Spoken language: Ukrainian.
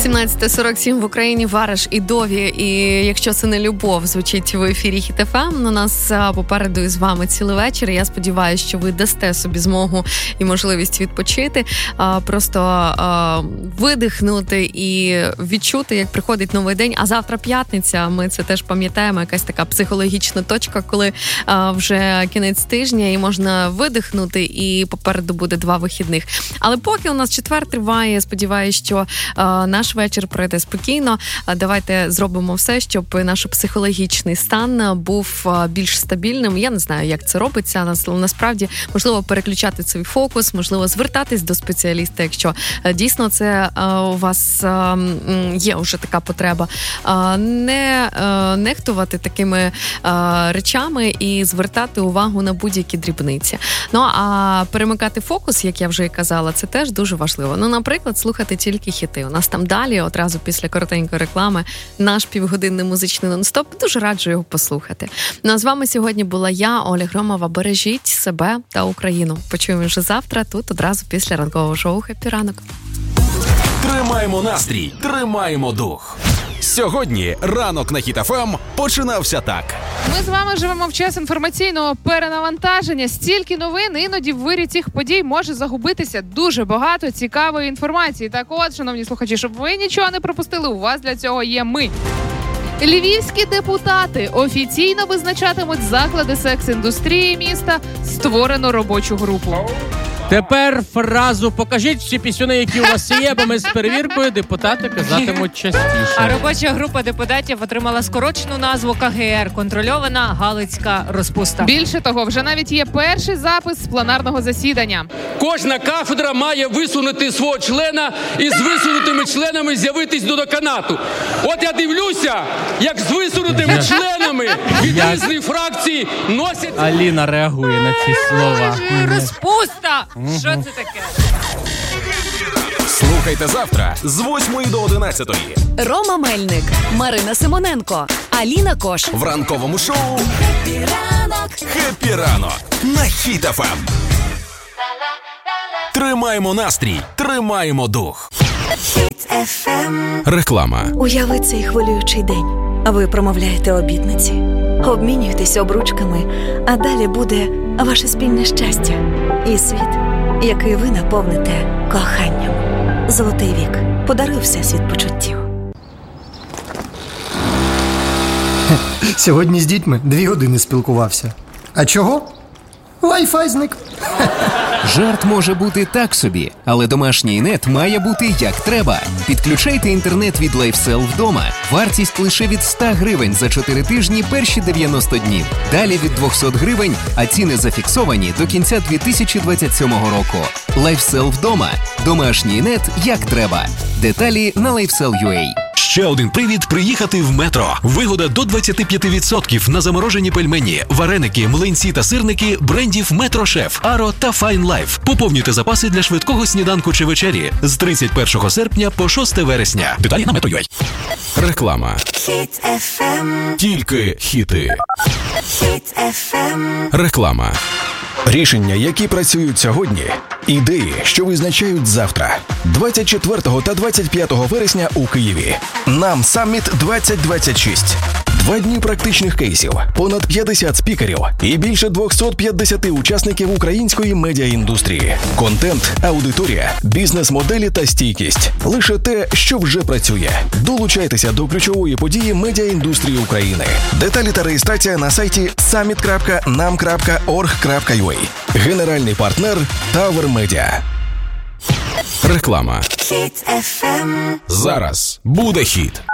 17:47 в Україні, Вараш і Дові. І якщо це не любов, звучить в ефірі Хіт ФМ. У нас попереду із вами цілий вечір. Я сподіваюся, що ви дасте собі змогу і можливість відпочити, просто видихнути і відчути, як приходить новий день. А завтра п'ятниця, ми це теж пам'ятаємо, якась така психологічна точка, коли вже кінець тижня і можна видихнути, і попереду буде 2 вихідних. Але поки у нас четвер триває, сподіваюся, що наш вечір пройде спокійно. Давайте зробимо все, щоб наш психологічний стан був більш стабільним. Я не знаю, як це робиться. Насправді, можливо, переключати свій фокус, можливо, звертатись до спеціаліста, якщо дійсно це у вас є вже така потреба. Не нехтувати такими речами і звертати увагу на будь-які дрібниці. Ну, а перемикати фокус, як я вже і казала, це теж дуже важливо. Ну, наприклад, слухати тільки хіти. У нас там далі, одразу після коротенької реклами, наш півгодинний музичний нон-стоп. Дуже раджу його послухати. Ну, а з вами сьогодні була я, Оля Громова. Бережіть себе та Україну. Почуємо вже завтра, тут одразу після ранкового шоу «Хеппі ранок». Тримаємо настрій, тримаємо дух. Сьогодні ранок на Хіт ФМ починався так. Ми з вами живемо в час інформаційного перенавантаження. Стільки новин, іноді в вирі цих подій може загубитися дуже багато цікавої інформації. Так от, шановні слухачі, щоб ви нічого не пропустили, у вас для цього є ми. Львівські депутати офіційно визначатимуть заклади секс-індустрії міста. Створено робочу групу. Тепер фразу «покажіть всі пісюни, які у вас є», бо ми з перевіркою депутати казатимуть частіше. А робоча група депутатів отримала скорочену назву КГР – контрольована Галицька розпуста. Більше того, вже навіть є перший запис з пленарного засідання. Кожна кафедра має висунути свого члена і з висунутими членами з'явитись до деканату. От я дивлюся, як з висунутими членами від різних фракцій носять... Аліна реагує на ці слова. Розпуста! Що це таке? Слухайте завтра з 8 до 11. Рома Мельник, Марина Симоненко, Аліна Кош. В ранковому шоу «Хеппі ранок» на Хіт ФМ. Тримаємо настрій, тримаємо дух. Реклама. Уяви цей хвилюючий день. Ви промовляєте обітниці, обмінюєтесь обручками, а далі буде ваше спільне щастя і світ, який ви наповните коханням. Золотий вік подарує всесвіт почуттів. Сьогодні з дітьми 2 години спілкувався. А чого? Wi-Fi зник. Жарт може бути так собі, але домашній нет має бути як треба. Підключайте інтернет від LifeSell вдома. Вартість лише від 100 гривень за 4 тижні перші 90 днів. Далі від 200 гривень, а ціни зафіксовані до кінця 2027 року. LifeSell вдома. Домашній нет як треба. Деталі на LifeSell.ua. Ще один привід приїхати в Метро. Вигода до 25% на заморожені пельмені, вареники, млинці та сирники брендів Метро Шеф, Аро та Fine Life. Поповнюйте запаси для швидкого сніданку чи вечері з 31 серпня по 6 вересня. Деталі на Metro.ua. Реклама. Хіт FM. Тільки хіти. Хіт FM. Реклама. Рішення, які працюють сьогодні. Ідеї, що визначають завтра. 24 та 25 вересня у Києві. Нам Самміт 2026. 2 дні практичних кейсів, понад 50 спікерів і більше 250 учасників української медіаіндустрії. Контент, аудиторія, бізнес-моделі та стійкість. Лише те, що вже працює. Долучайтеся до ключової події медіаіндустрії України. Деталі та реєстрація на сайті summit.nam.org.ua. Генеральний партнер Tower Media. Реклама. Хіт FM. Зараз буде хіт.